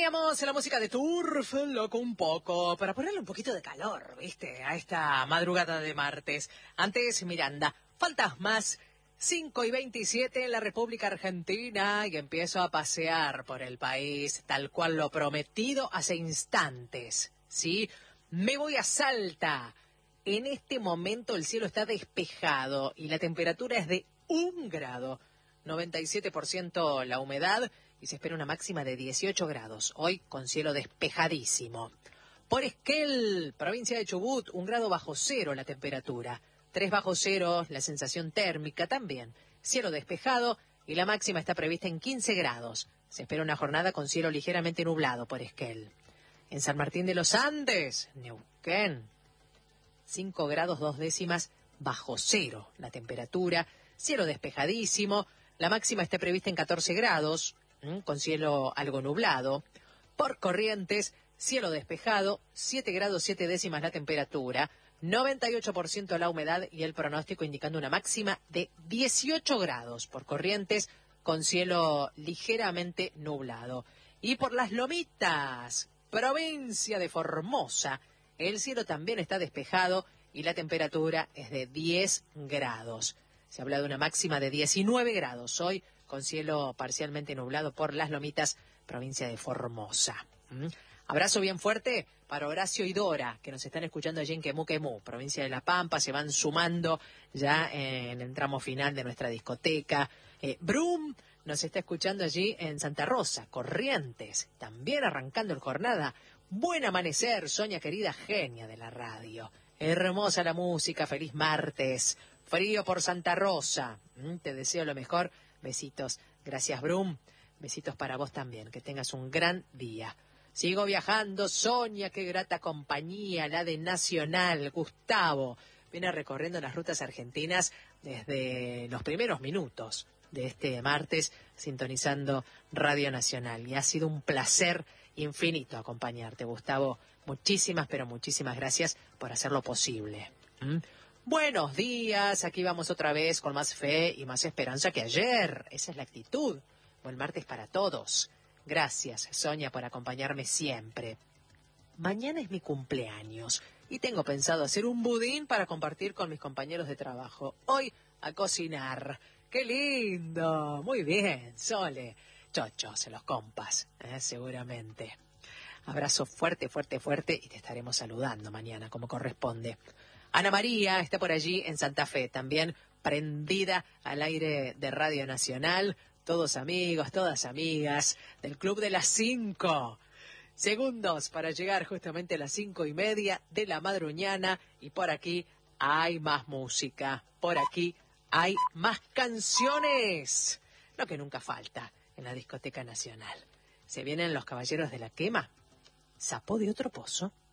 Teníamos la música de Turf, loco un poco, para ponerle un poquito de calor, ¿viste? A esta madrugada de martes. Antes, Miranda, faltas más, 5:27 en la República Argentina y empiezo a pasear por el país, tal cual lo prometido hace instantes, ¿sí? Me voy a Salta. En este momento el cielo está despejado y la temperatura es de 1 grado, 97% la humedad, y se espera una máxima de 18 grados, hoy con cielo despejadísimo. Por Esquel, provincia de Chubut, 1 grado bajo cero la temperatura, 3 bajo cero la sensación térmica también, cielo despejado y la máxima está prevista en 15 grados. Se espera una jornada con cielo ligeramente nublado por Esquel. En San Martín de los Andes, Neuquén, 5 grados 2 décimas bajo cero la temperatura, cielo despejadísimo, la máxima está prevista en 14 grados, con cielo algo nublado. Por Corrientes, cielo despejado, 7 grados 7 décimas la temperatura, 98% la humedad y el pronóstico indicando una máxima de 18 grados por Corrientes, con cielo ligeramente nublado. Y por Las Lomitas, provincia de Formosa, el cielo también está despejado y la temperatura es de 10 grados. Se habla de una máxima de 19 grados hoy, con cielo parcialmente nublado por Las Lomitas, provincia de Formosa. Abrazo bien fuerte para Horacio y Dora, que nos están escuchando allí en Quemú, provincia de La Pampa. Se van sumando ya en el tramo final de nuestra discoteca. Brum nos está escuchando allí en Santa Rosa, Corrientes, también arrancando el jornada. Buen amanecer, Sonia querida, genia de la radio. Hermosa la música, feliz martes. Frío por Santa Rosa. Te deseo lo mejor. Besitos. Gracias, Brum. Besitos para vos también. Que tengas un gran día. Sigo viajando. Sonia, qué grata compañía. La de Nacional. Gustavo. Viene recorriendo las rutas argentinas desde los primeros minutos de este martes, sintonizando Radio Nacional. Y ha sido un placer infinito acompañarte, Gustavo. Muchísimas, pero muchísimas gracias por hacerlo posible. Buenos días, aquí vamos otra vez con más fe y más esperanza que ayer. Esa es la actitud. Buen martes para todos. Gracias, Sonia, por acompañarme siempre. Mañana es mi cumpleaños y tengo pensado hacer un budín para compartir con mis compañeros de trabajo. Hoy a cocinar. ¡Qué lindo! Muy bien, Sole. Chochos, los compas, seguramente. Abrazo fuerte, fuerte, fuerte y te estaremos saludando mañana como corresponde. Ana María está por allí en Santa Fe, también prendida al aire de Radio Nacional. Todos amigos, todas amigas del Club de las 5. Segundos para llegar justamente a las 5:30 de la madruñana. Y por aquí hay más música. Por aquí hay más canciones. Lo que nunca falta en la Discoteca Nacional. Se vienen los Caballeros de la Quema. ¿Sapo de otro pozo?